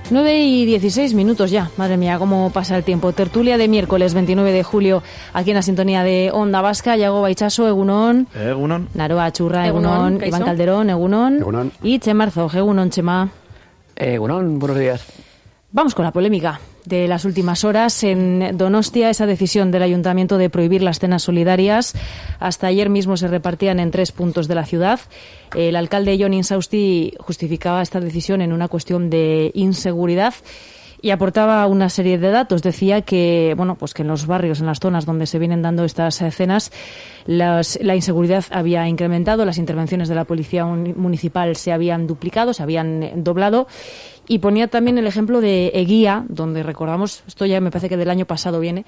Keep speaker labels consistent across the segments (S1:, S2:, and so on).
S1: 9:16 ya. Madre mía, cómo pasa el tiempo. Tertulia de miércoles 29 de julio, aquí en la sintonía de Onda Vasca. Yago Baitxaso, egunon.
S2: Egunon.
S1: Naroa Churra, egunon. Iván Calderón, egunon.
S3: Egunon.
S1: Y Chema Arzoj, egunon, Chema.
S4: Egunon, buenos días.
S1: Vamos con la polémica de las últimas horas. En Donostia, esa decisión del ayuntamiento de prohibir las cenas solidarias. Hasta ayer mismo se repartían en 3 puntos de la ciudad. El alcalde Jon Insausti justificaba esta decisión en una cuestión de inseguridad y aportaba una serie de datos. Decía que, bueno, pues que en los barrios, en las zonas donde se vienen dando estas cenas, la inseguridad había incrementado, las intervenciones de la policía municipal se habían duplicado, se habían doblado. Y ponía también el ejemplo de Eguía, donde recordamos, esto ya me parece que del año pasado viene,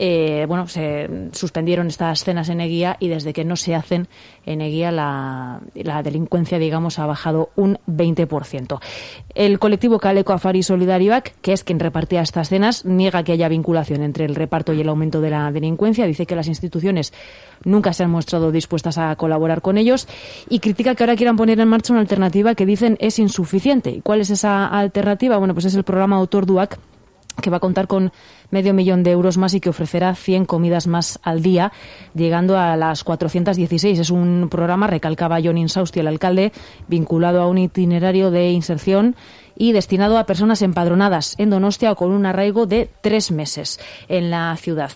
S1: se suspendieron estas cenas en Eguía y desde que no se hacen en Eguía la delincuencia, digamos, ha bajado un 20%. El colectivo Kaleko Afari Solidarioak, que es quien repartía estas cenas, niega que haya vinculación entre el reparto y el aumento de la delincuencia. Dice que las instituciones nunca se han mostrado dispuestas a colaborar con ellos y critica que ahora quieran poner en marcha una alternativa que dicen es insuficiente. ¿Y cuál es esa alternativa? Bueno, pues es el programa Otorduak, que va a contar con $500,000 euros más y que ofrecerá 100 comidas más al día, llegando a las 416. Es un programa, recalcaba Jon Insausti, el alcalde, vinculado a un itinerario de inserción y destinado a personas empadronadas en Donostia o con un arraigo de 3 meses en la ciudad.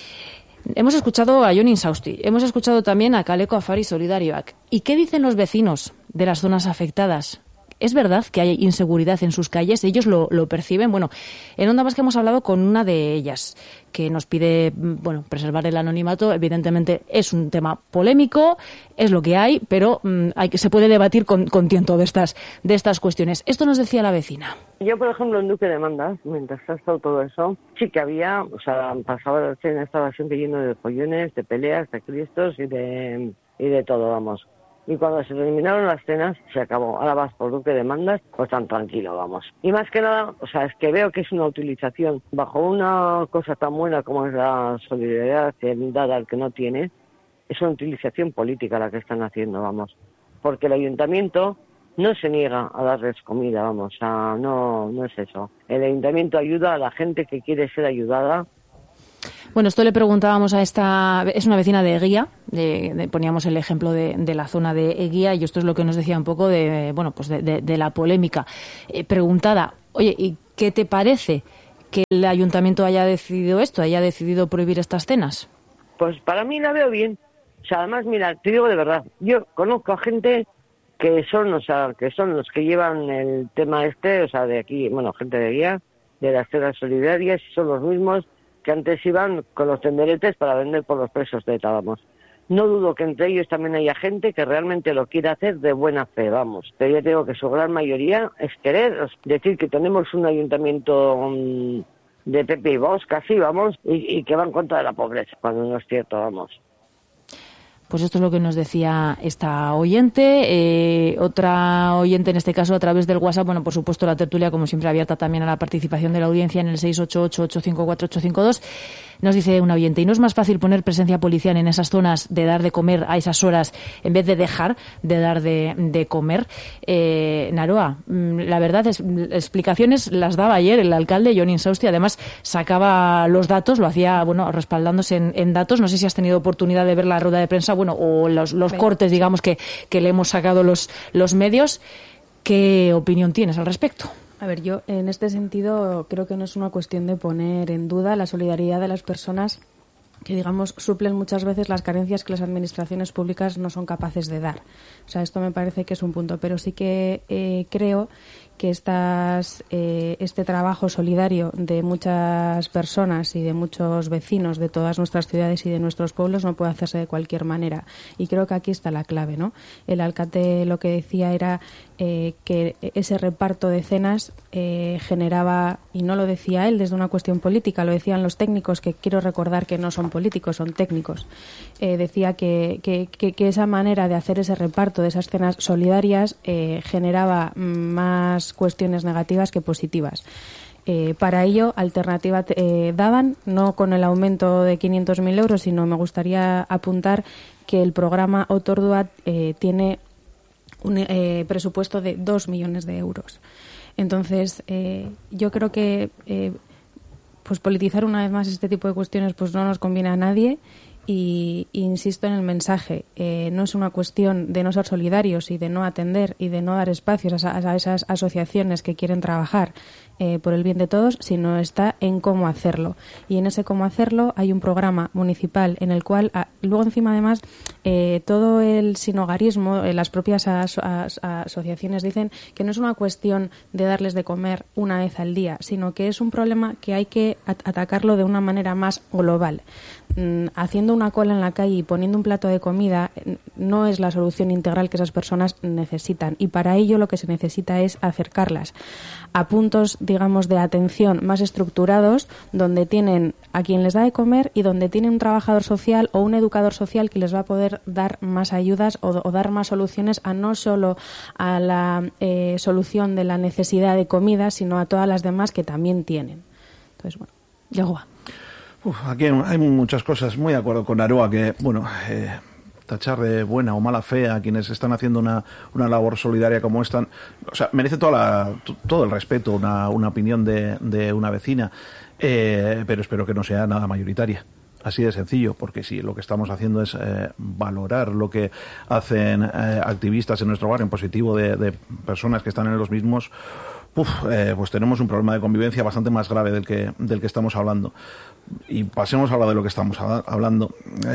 S1: Hemos escuchado a Jon Insausti, hemos escuchado también a Kaleko Afari Solidarioak. ¿Y qué dicen los vecinos de las zonas afectadas? ¿Es verdad que hay inseguridad en sus calles? ¿Ellos lo perciben? Bueno, en Onda Vasca hemos hablado con una de ellas, que nos pide, preservar el anonimato. Evidentemente es un tema polémico, es lo que hay, pero se puede debatir con tiento de estas cuestiones. Esto nos decía la vecina.
S5: Yo, por ejemplo, en Duque de Mandas, mientras ha estado todo eso, sí que había, pasaba la cena, estaba siempre lleno de follones, de peleas, de cristos y de todo, vamos. Y cuando se terminaron las cenas, se acabó. Ahora vas por Duque de Mandas, pues tan tranquilo, vamos. Y más que nada, es que veo que es una utilización, bajo una cosa tan buena como es la solidaridad dada al que no tiene, es una utilización política la que están haciendo, vamos. Porque el ayuntamiento no se niega a darles comida, vamos, no es eso. El ayuntamiento ayuda a la gente que quiere ser ayudada.
S1: Bueno, esto le preguntábamos a es una vecina de Eguía, poníamos el ejemplo de la zona de Eguía, y esto es lo que nos decía un poco de la polémica. Preguntada, oye, ¿y qué te parece que el ayuntamiento haya decidido esto, haya decidido prohibir estas cenas?
S5: Pues para mí la veo bien. Además, mira, te digo de verdad, yo conozco a gente que son los que llevan el tema de aquí, gente de Eguía, de las cenas solidarias, y son los mismos que antes iban con los tenderetes para vender por los presos de ETA, vamos. No dudo que entre ellos también haya gente que realmente lo quiera hacer de buena fe, vamos. Pero yo te digo que su gran mayoría es querer decir que tenemos un ayuntamiento de PP y Vox, casi, vamos, y que va en contra de la pobreza, cuando no es cierto, vamos.
S1: Pues esto es lo que nos decía esta oyente. Otra oyente, en este caso a través del WhatsApp, por supuesto la tertulia, como siempre, abierta también a la participación de la audiencia en el 688-854-852. Nos dice un oyente, ¿y no es más fácil poner presencia policial en esas zonas de dar de comer a esas horas en vez de dejar de dar de comer? Naroa, la verdad es, explicaciones las daba ayer el alcalde Jon Insausti. Además, sacaba los datos, lo hacía, respaldándose en datos. No sé si has tenido oportunidad de ver la rueda de prensa, o los cortes, digamos, que le hemos sacado los medios. ¿Qué opinión tienes al respecto?
S6: A ver, yo en este sentido creo que no es una cuestión de poner en duda la solidaridad de las personas que, digamos, suplen muchas veces las carencias que las administraciones públicas no son capaces de dar. Esto me parece que es un punto, pero sí que creo que este trabajo solidario de muchas personas y de muchos vecinos de todas nuestras ciudades y de nuestros pueblos no puede hacerse de cualquier manera. Y creo que aquí está la clave, ¿no? El alcalde lo que decía era que ese reparto de cenas generaba, y no lo decía él desde una cuestión política, lo decían los técnicos, que quiero recordar que no son políticos, son técnicos. Decía que esa manera de hacer ese reparto de esas cenas solidarias generaba más cuestiones negativas que positivas. Para ello, alternativa daban, no con el aumento de 500.000 euros, sino me gustaría apuntar que el programa Otorduak tiene un presupuesto de 2 millones de euros. Entonces, yo creo que pues politizar una vez más este tipo de cuestiones pues no nos conviene a nadie. Y insisto en el mensaje, no es una cuestión de no ser solidarios y de no atender y de no dar espacios a esas asociaciones que quieren trabajar por el bien de todos, sino está en cómo hacerlo. Y en ese cómo hacerlo hay un programa municipal en el cual, luego encima además, todo el sinhogarismo, las propias asociaciones dicen que no es una cuestión de darles de comer una vez al día, sino que es un problema que hay que atacarlo de una manera más global. Haciendo una cola en la calle y poniendo un plato de comida no es la solución integral que esas personas necesitan, y para ello lo que se necesita es acercarlas a puntos, digamos, de atención más estructurados, donde tienen a quien les da de comer y donde tienen un trabajador social o un educador social que les va a poder dar más ayudas o dar más soluciones, a no solo a la solución de la necesidad de comida, sino a todas las demás que también tienen. Entonces, bueno,
S1: Yagoba.
S2: Aquí hay muchas cosas. Muy de acuerdo con Aroa que, tachar de buena o mala fe a quienes están haciendo una labor solidaria como esta, o sea, merece todo el respeto una opinión de una vecina, pero espero que no sea nada mayoritaria. Así de sencillo, porque si lo que estamos haciendo es valorar lo que hacen activistas en nuestro barrio en positivo de personas que están en los mismos, pues tenemos un problema de convivencia bastante más grave del que estamos hablando. Y pasemos a hablar de lo que estamos hablando.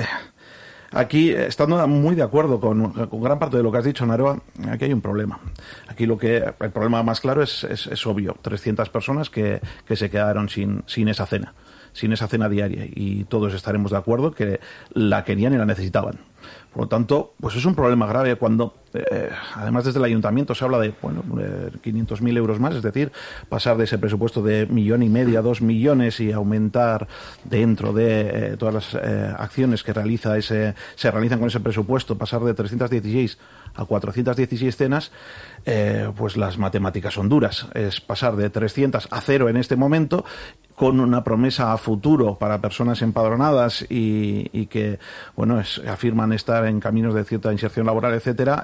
S2: Aquí, estando muy de acuerdo con gran parte de lo que has dicho, Naroa, aquí hay un problema. Aquí el problema más claro es obvio. 300 personas que se quedaron sin esa cena diaria, y todos estaremos de acuerdo que la querían y la necesitaban. Por lo tanto, pues es un problema grave cuando, además desde el ayuntamiento se habla de 500.000 euros más, es decir, pasar de ese presupuesto de 1,5 millones a 2 millones y aumentar dentro de todas las acciones que se realizan con ese presupuesto, pasar de 316 a 416 cenas, pues las matemáticas son duras. Es pasar de 300 a 0 en este momento, con una promesa a futuro para personas empadronadas y que, afirman estar en caminos de cierta inserción laboral, etcétera,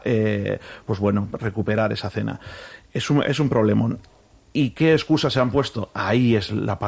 S2: recuperar esa cena. Es un problemón. ¿Y qué excusas se han puesto? Ahí es la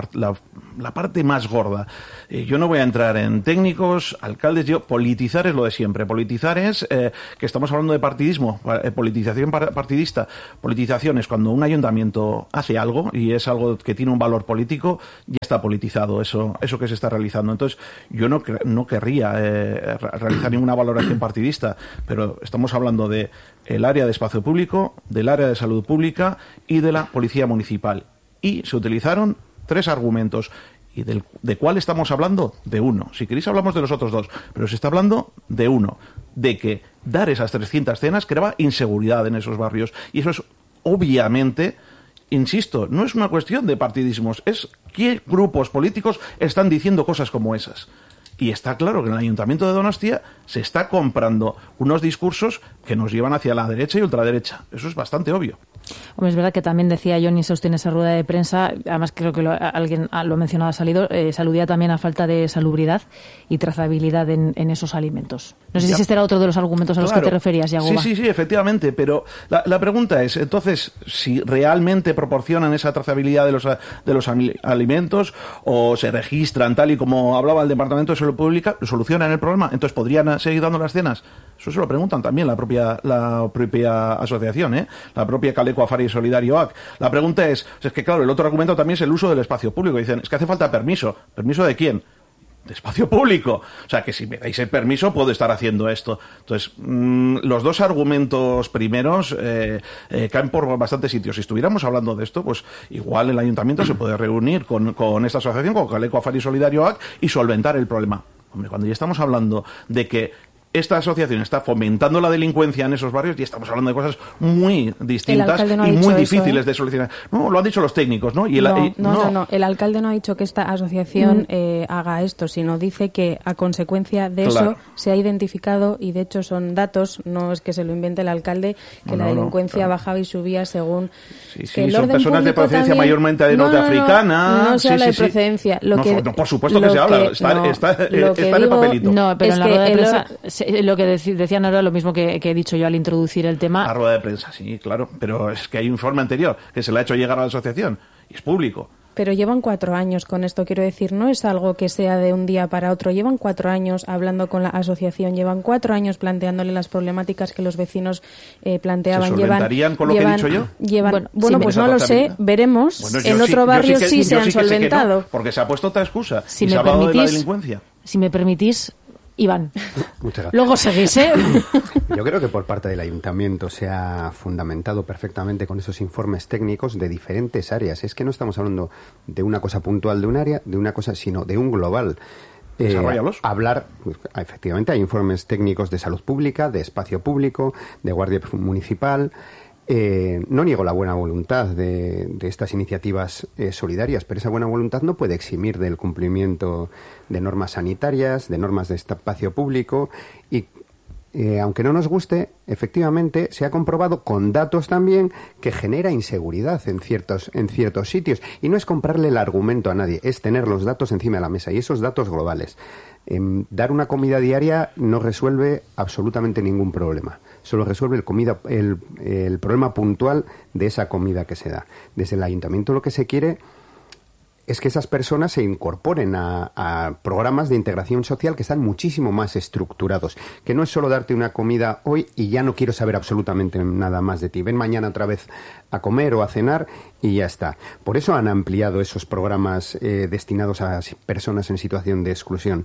S2: parte más gorda. Yo no voy a entrar en técnicos, alcaldes, politizar es lo de siempre. Politizar es que estamos hablando de partidismo, politización partidista. Politización es cuando un ayuntamiento hace algo y es algo que tiene un valor político, ya está politizado eso que se está realizando. Entonces, yo no querría realizar ninguna valoración partidista, pero estamos hablando de el área de espacio público, del área de salud pública y de la policía municipal. Y se utilizaron 3 argumentos. ¿Y de cuál estamos hablando? De uno. Si queréis hablamos de los otros 2, pero se está hablando de uno. De que dar esas 300 cenas creaba inseguridad en esos barrios. Y eso es, obviamente, insisto, no es una cuestión de partidismos, es qué grupos políticos están diciendo cosas como esas. Y está claro que en el Ayuntamiento de Donostia se está comprando unos discursos que nos llevan hacia la derecha y ultraderecha. Eso es bastante obvio.
S1: Hombre, es verdad que también decía Johnny Seuste en esa rueda de prensa, además creo que alguien lo ha mencionado, se aludía también a falta de salubridad y trazabilidad en esos alimentos. No sé si este era otro de los argumentos a los que te referías, Yagoba.
S2: Sí, efectivamente, pero la pregunta es, entonces, si realmente proporcionan esa trazabilidad de los alimentos o se registran tal y como hablaba el Departamento de Salud Pública, ¿solucionan el problema? Entonces, ¿podrían seguir dando las cenas? Eso se lo preguntan también la propia asociación, la propia Caleco Afari Solidario AC. La pregunta es que claro, el otro argumento también es el uso del espacio público. Dicen, es que hace falta permiso. ¿Permiso de quién? De espacio público. O sea, que si me dais el permiso puedo estar haciendo esto. Entonces, los 2 argumentos primeros caen por bastantes sitios. Si estuviéramos hablando de esto, pues igual el ayuntamiento se puede reunir con esta asociación, con Caleco Afari Solidario AC, y solventar el problema. Hombre, cuando ya estamos hablando de que esta asociación está fomentando la delincuencia en esos barrios y estamos hablando de cosas muy distintas y muy difíciles de solucionar. No, lo han dicho los técnicos, ¿no? No.
S6: El alcalde no ha dicho que esta asociación haga esto, sino dice que a consecuencia de eso se ha identificado, y de hecho son datos, no es que se lo invente el alcalde, que la delincuencia bajaba y subía según...
S2: Sí, son personas de procedencia también, mayormente de norteafricana.
S6: No se habla de procedencia.
S2: Por supuesto que se habla, está en el papelito.
S1: No, pero en la rueda de prensa Sí, lo que decían ahora, lo mismo que he dicho yo al introducir el tema.
S2: La rueda de prensa, sí, claro, pero es que hay un informe anterior que se le ha hecho llegar a la asociación y es público.
S6: Pero llevan 4 años con esto, quiero decir, no es algo que sea de un día para otro. Llevan 4 años hablando con la asociación, llevan 4 años planteándole las problemáticas que los vecinos planteaban.
S2: ¿Se solventarían con lo que he dicho yo?
S6: Bueno, pues no lo sé, veremos. Bueno, en otro barrio sí se han solventado.
S2: No, porque se ha puesto otra excusa
S1: si
S2: y se ha hablado de la delincuencia.
S1: Si me permitís, Iván.
S3: Muchas gracias.
S1: Luego seguís, ¿eh?
S3: Yo creo que por parte del ayuntamiento se ha fundamentado perfectamente con esos informes técnicos de diferentes áreas. Es que no estamos hablando de una cosa puntual de un área, de una cosa, sino de un global.
S2: Desarróllalos.
S3: Hablar, efectivamente, hay informes técnicos de salud pública, de espacio público, de guardia municipal. No niego la buena voluntad de estas iniciativas solidarias, pero esa buena voluntad no puede eximir del cumplimiento de normas sanitarias, de normas de espacio público y aunque no nos guste, efectivamente se ha comprobado con datos también que genera inseguridad en ciertos sitios y no es comprarle el argumento a nadie, es tener los datos encima de la mesa y esos datos globales. Dar una comida diaria no resuelve absolutamente ningún problema. Solo resuelve el problema puntual de esa comida que se da. Desde el ayuntamiento lo que se quiere es que esas personas se incorporen a programas de integración social que están muchísimo más estructurados. Que no es solo darte una comida hoy y ya no quiero saber absolutamente nada más de ti. Ven mañana otra vez a comer o a cenar y ya está. Por eso han ampliado esos programas destinados a personas en situación de exclusión.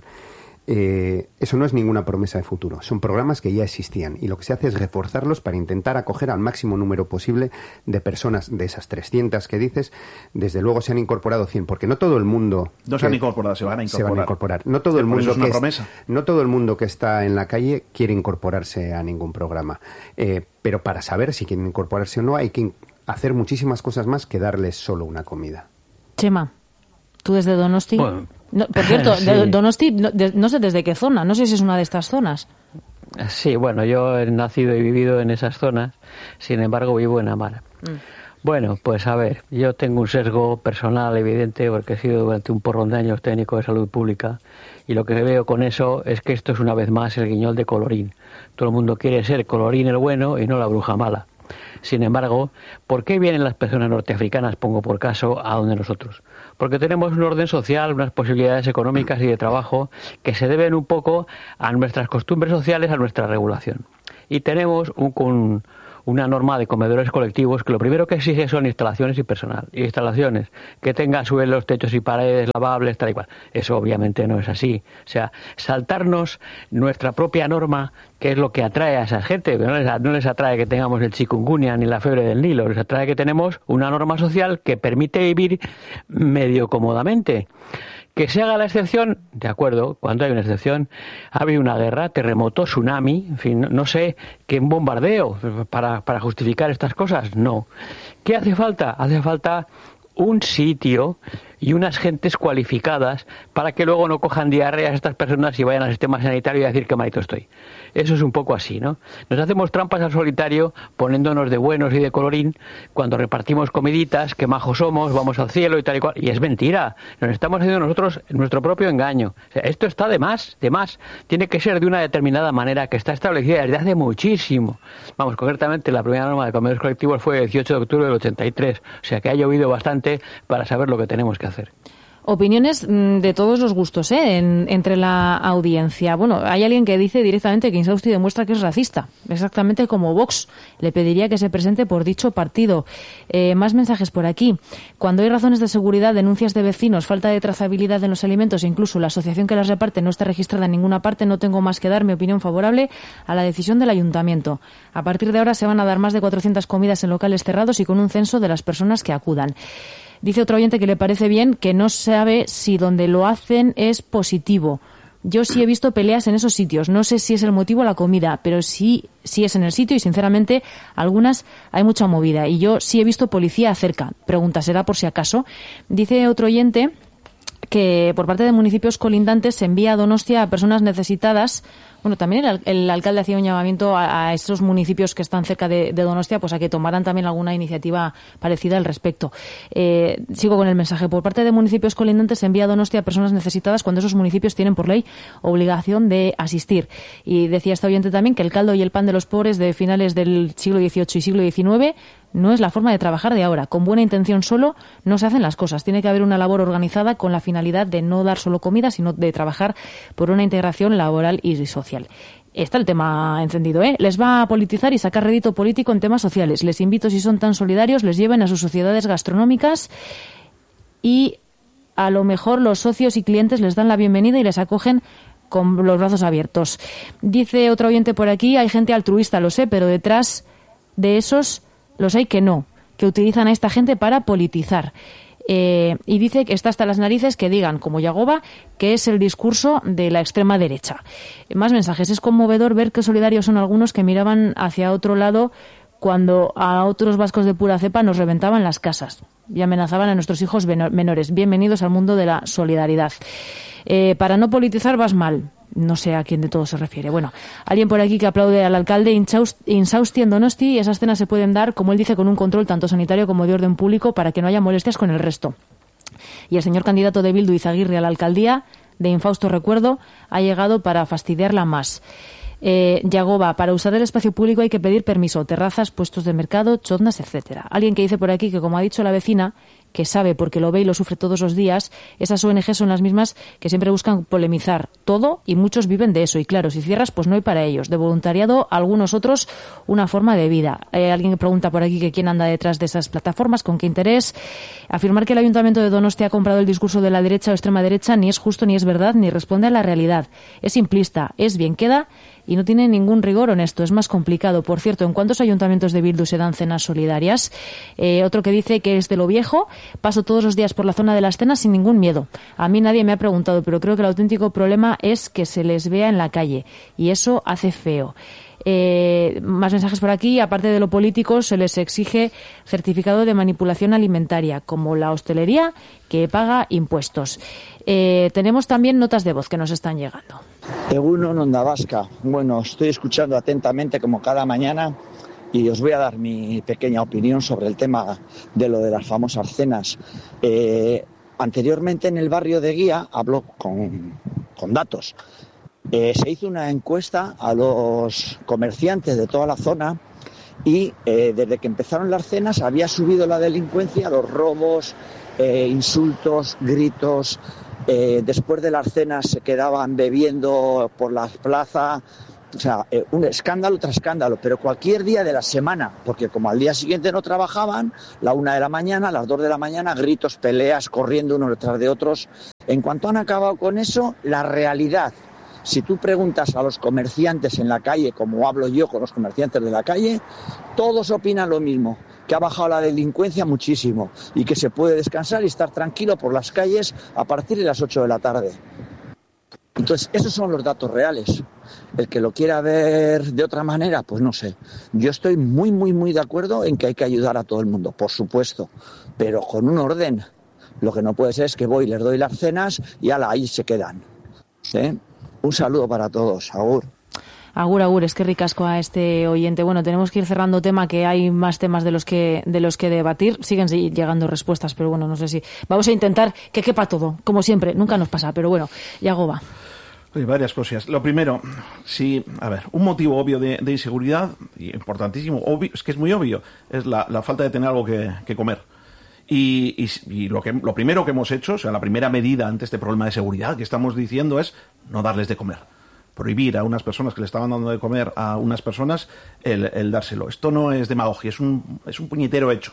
S3: Eso no es ninguna promesa de futuro, son programas que ya existían y lo que se hace es reforzarlos para intentar acoger al máximo número posible de personas. De esas 300 que dices, desde luego se han incorporado 100, porque no todo el mundo...
S2: No se han incorporado, se van a incorporar.
S3: No todo el mundo
S2: es una promesa.
S3: No todo el mundo que está en la calle quiere incorporarse a ningún programa, pero para saber si quieren incorporarse o no hay que hacer muchísimas cosas más que darles solo una comida.
S1: Chema, tú desde Donosti...
S4: Bueno,
S1: no, por cierto,
S4: sí.
S1: Donosti, no sé desde qué zona, no sé si es una de estas zonas.
S4: Sí, bueno, yo he nacido y vivido en esas zonas, sin embargo vivo en Amara. Bueno, pues a ver, yo tengo un sesgo personal evidente porque he sido durante un porrón de años técnico de salud pública y lo que veo con eso es que esto es una vez más el guiñol de Colorín. Todo el mundo quiere ser Colorín el bueno y no la bruja mala. Sin embargo, ¿por qué vienen las personas norteafricanas, pongo por caso, a donde nosotros? Porque tenemos un orden social, unas posibilidades económicas y de trabajo que se deben un poco a nuestras costumbres sociales, a nuestra regulación. Y tenemos una norma de comedores colectivos que lo primero que exige son instalaciones y personal. Y instalaciones que tengan suelos, techos y paredes lavables, tal y cual. Eso obviamente no es así. O sea, saltarnos nuestra propia norma, que es lo que atrae a esa gente. No les atrae que tengamos el chikungunya ni la fiebre del Nilo. Les atrae que tenemos una norma social que permite vivir medio cómodamente. Que se haga la excepción, de acuerdo, cuando hay una excepción, ha habido una guerra, terremoto, tsunami, en fin, no sé, que un bombardeo para justificar estas cosas, no. ¿Qué hace falta? Hace falta un sitio y unas gentes cualificadas para que luego no cojan diarreas estas personas y vayan al sistema sanitario y a decir qué malito estoy. Eso es un poco así, ¿no? Nos hacemos trampas al solitario poniéndonos de buenos y de colorín cuando repartimos comiditas, que majos somos, vamos al cielo y tal y cual. Y es mentira. Nos estamos haciendo nosotros nuestro propio engaño. O sea, esto está de más. Tiene que ser de una determinada manera que está establecida desde hace muchísimo. Vamos, concretamente la primera norma de comedores colectivos fue el 18 de octubre del 83. O sea que ha llovido bastante para saber lo que tenemos que hacer.
S1: Opiniones de todos los gustos, entre la audiencia. Bueno, hay alguien que dice directamente que Insausti demuestra que es racista, exactamente como Vox. Le pediría que se presente por dicho partido. Más mensajes por aquí. Cuando hay razones de seguridad, denuncias de vecinos, falta de trazabilidad en los alimentos e incluso la asociación que las reparte no está registrada en ninguna parte, no tengo más que dar mi opinión favorable a la decisión del ayuntamiento. A partir de ahora se van a dar más de 400 comidas en locales cerrados y con un censo de las personas que acudan. Dice otro oyente que le parece bien, que no sabe si donde lo hacen es positivo. Yo sí he visto peleas en esos sitios. No sé si es el motivo la comida, pero sí es en el sitio y, sinceramente, algunas hay mucha movida. Y yo sí he visto policía cerca. Pregunta, ¿será por si acaso? Dice otro oyente que por parte de municipios colindantes se envía a Donostia a personas necesitadas Bueno, también el alcalde hacía un llamamiento a esos municipios que están cerca de Donostia, pues a que tomaran también alguna iniciativa parecida al respecto. Sigo con el mensaje. Por parte de municipios colindantes se envía a Donostia a personas necesitadas cuando esos municipios tienen por ley obligación de asistir. Y decía esta oyente también que el caldo y el pan de los pobres de finales del siglo XVIII y siglo XIX no es la forma de trabajar de ahora. Con buena intención solo no se hacen las cosas. Tiene que haber una labor organizada con la finalidad de no dar solo comida, sino de trabajar por una integración laboral y social. Está el tema encendido, ¿eh? Les va a politizar y sacar rédito político en temas sociales. Les invito, si son tan solidarios, les lleven a sus sociedades gastronómicas y a lo mejor los socios y clientes les dan la bienvenida y les acogen con los brazos abiertos. Dice otro oyente por aquí, hay gente altruista, lo sé, pero detrás de esos los hay que no, que utilizan a esta gente para politizar. Y dice que está hasta las narices que digan, como Yagoba, que es el discurso de la extrema derecha. Más mensajes. Es conmovedor ver qué solidarios son algunos que miraban hacia otro lado cuando a otros vascos de pura cepa nos reventaban las casas y amenazaban a nuestros hijos menores. Bienvenidos al mundo de la solidaridad. Para no politizar vas mal. No sé a quién de todo se refiere. Bueno, alguien por aquí que aplaude al alcalde Insausti en Donosti, y esas cenas se pueden dar, como él dice, con un control tanto sanitario como de orden público para que no haya molestias con el resto. Y el señor candidato de Bildu Izaguirre a la alcaldía, de infausto recuerdo, ha llegado para fastidiarla más. Yagoba, para usar el espacio público hay que pedir permiso, terrazas, puestos de mercado, choznas, etcétera. Alguien que dice por aquí que, como ha dicho la vecina, que sabe porque lo ve y lo sufre todos los días, esas ONG son las mismas que siempre buscan polemizar todo y muchos viven de eso. Y claro, si cierras, pues no hay para ellos. De voluntariado, algunos otros, una forma de vida. Alguien que pregunta por aquí que quién anda detrás de esas plataformas, con qué interés. Afirmar que el Ayuntamiento de Donostia ha comprado el discurso de la derecha o extrema derecha ni es justo, ni es verdad, ni responde a la realidad. Es simplista, es bien queda y no tiene ningún rigor honesto. Es más complicado. Por cierto, ¿en cuántos ayuntamientos de Bildu se dan cenas solidarias? Otro que dice que es de lo viejo. Paso todos los días por la zona de las cenas sin ningún miedo. A mí nadie me ha preguntado, pero creo que el auténtico problema es que se les vea en la calle y eso hace feo. Más mensajes por aquí. Aparte de lo político, se les exige certificado de manipulación alimentaria, como la hostelería, que paga impuestos. Tenemos también notas de voz que nos están llegando.
S7: Egunon, Onda Vasca. Bueno, estoy escuchando atentamente como cada mañana y os voy a dar mi pequeña opinión sobre el tema de lo de las famosas cenas. Anteriormente en el barrio de Guía, hablo con datos, se hizo una encuesta a los comerciantes de toda la zona y desde que empezaron las cenas había subido la delincuencia, los robos, insultos, gritos. Después de las cenas se quedaban bebiendo por las plazas. O sea, un escándalo tras escándalo, pero cualquier día de la semana, porque como al día siguiente no trabajaban, la 1 de la mañana, las 2 de la mañana, gritos, peleas, corriendo unos detrás de otros. En cuanto han acabado con eso, la realidad, si tú preguntas a los comerciantes en la calle, como hablo yo con los comerciantes de la calle, todos opinan lo mismo, que ha bajado la delincuencia muchísimo y que se puede descansar y estar tranquilo por las calles a partir de las 8 de la tarde. Entonces, esos son los datos reales. El que lo quiera ver de otra manera, pues no sé. Yo estoy muy, muy, muy de acuerdo en que hay que ayudar a todo el mundo, por supuesto, pero con un orden. Lo que no puede ser es que voy, les doy las cenas y ala, ahí se quedan. Un saludo para todos. Agur.
S1: Agur, agur, es que ricasco a este oyente. Bueno, tenemos que ir cerrando tema, que hay más temas de los que debatir. Siguen llegando respuestas, pero bueno, no sé si... Vamos a intentar que quepa todo, como siempre. Nunca nos pasa, pero bueno, Yagoba.
S2: Hay varias cosas. Lo primero, sí, a ver, un motivo obvio de inseguridad, y importantísimo, obvio, es que es muy obvio, es la falta de tener algo que comer. Y lo primero que hemos hecho, o sea, la primera medida ante este problema de seguridad que estamos diciendo es no darles de comer. Prohibir a unas personas que le estaban dando de comer a unas personas el dárselo. Esto no es demagogia, es un puñetero hecho.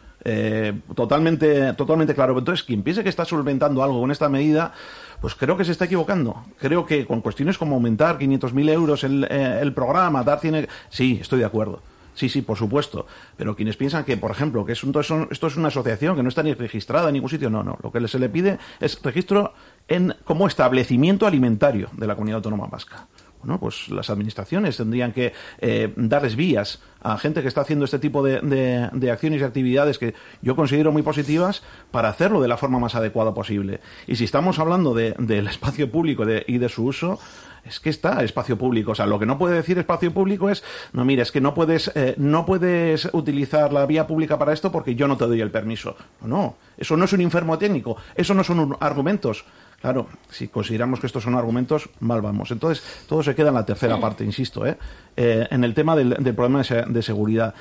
S2: Totalmente claro. Entonces, quien piense que está solventando algo con esta medida, pues creo que se está equivocando. Creo que con cuestiones como aumentar 500.000 euros el programa, sí, estoy de acuerdo. Sí, por supuesto. Pero quienes piensan que, por ejemplo, que esto es una asociación que no está ni registrada en ningún sitio, no. Lo que se le pide es registro como establecimiento alimentario de la Comunidad Autónoma Vasca. Bueno, pues las administraciones tendrían que darles vías a gente que está haciendo este tipo de acciones y actividades que yo considero muy positivas para hacerlo de la forma más adecuada posible. Y si estamos hablando del espacio público y de su uso, es que está espacio público. O sea, lo que no puede decir espacio público es, no, mira, es que no puedes utilizar la vía pública para esto porque yo no te doy el permiso. No, eso no es un informe técnico, eso no son argumentos. Claro, si consideramos que estos son argumentos, mal vamos. Entonces, todo se queda en la tercera parte, insisto, en el tema del problema de seguridad.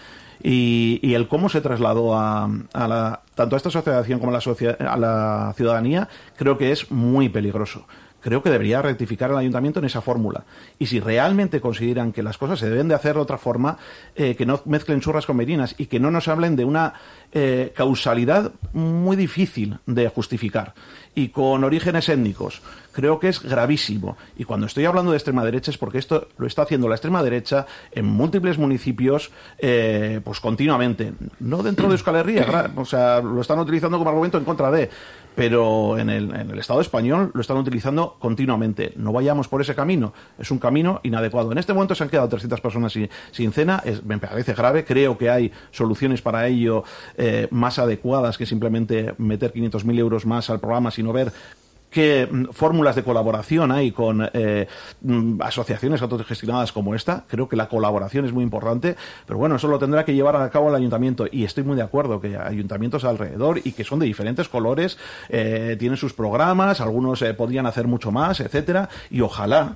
S2: Y el cómo se trasladó tanto a esta asociación como a la ciudadanía, creo que es muy peligroso. Creo que debería rectificar el ayuntamiento en esa fórmula. Y si realmente consideran que las cosas se deben de hacer de otra forma, que no mezclen churras con merinas y que no nos hablen de una causalidad muy difícil de justificar y con orígenes étnicos. Creo que es gravísimo. Y cuando estoy hablando de extrema derecha es porque esto lo está haciendo la extrema derecha en múltiples municipios pues continuamente. No dentro de Euskal Herria, o sea, lo están utilizando como argumento en contra de, pero en el Estado español lo están utilizando continuamente. No vayamos por ese camino. Es un camino inadecuado. En este momento se han quedado 300 personas sin cena. Me parece grave. Creo que hay soluciones para ello más adecuadas que simplemente meter 500.000 euros más al programa, sino ver qué fórmulas de colaboración hay con asociaciones autogestionadas como esta. Creo que la colaboración es muy importante, pero bueno, eso lo tendrá que llevar a cabo el ayuntamiento, y estoy muy de acuerdo que ayuntamientos alrededor y que son de diferentes colores, tienen sus programas, algunos podrían hacer mucho más, etcétera, y ojalá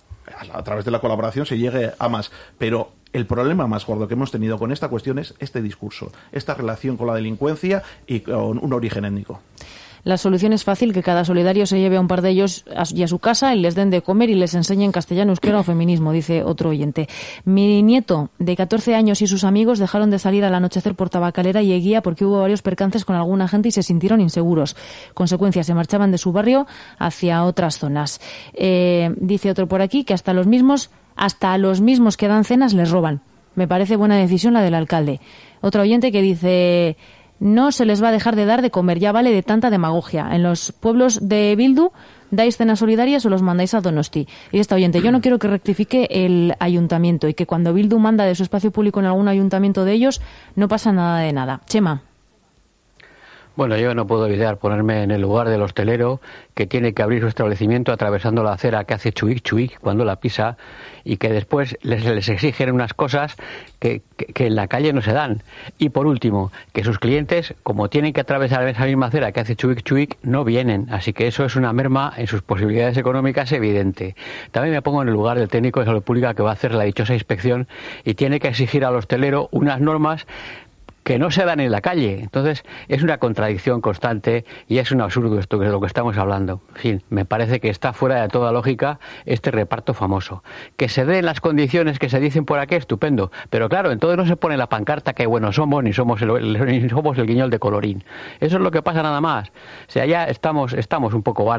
S2: a través de la colaboración se llegue a más, pero el problema más gordo que hemos tenido con esta cuestión es este discurso, esta relación con la delincuencia y con un origen étnico.
S1: La solución es fácil, que cada solidario se lleve a un par de ellos y a su casa y les den de comer y les enseñen castellano, euskera o feminismo, dice otro oyente. Mi nieto de 14 años y sus amigos dejaron de salir al anochecer por Tabacalera y Eguía porque hubo varios percances con alguna gente y se sintieron inseguros. Consecuencia, se marchaban de su barrio hacia otras zonas. Dice otro por aquí que hasta a los mismos que dan cenas les roban. Me parece buena decisión la del alcalde. Otro oyente que dice: no se les va a dejar de dar de comer, ya vale de tanta demagogia. En los pueblos de Bildu dais cenas solidarias o los mandáis a Donosti. Y esta oyente: yo no quiero que rectifique el ayuntamiento y que cuando Bildu manda de su espacio público en algún ayuntamiento de ellos no pasa nada de nada. Chema.
S4: Bueno, yo no puedo evitar ponerme en el lugar del hostelero que tiene que abrir su establecimiento atravesando la acera, que hace chuic chuic cuando la pisa, y que después les exigen unas cosas que en la calle no se dan. Y por último, que sus clientes, como tienen que atravesar esa misma acera que hace chuic chuic, no vienen. Así que eso es una merma en sus posibilidades económicas evidente. También me pongo en el lugar del técnico de salud pública que va a hacer la dichosa inspección y tiene que exigir al hostelero unas normas que no se dan en la calle. Entonces, es una contradicción constante y es un absurdo esto de lo que estamos hablando. En fin, me parece que está fuera de toda lógica este reparto famoso. Que se den las condiciones que se dicen por aquí, estupendo. Pero claro, entonces no se pone la pancarta que buenos somos, ni somos el guiñol de colorín. Eso es lo que pasa nada más. O sea, ya estamos un poco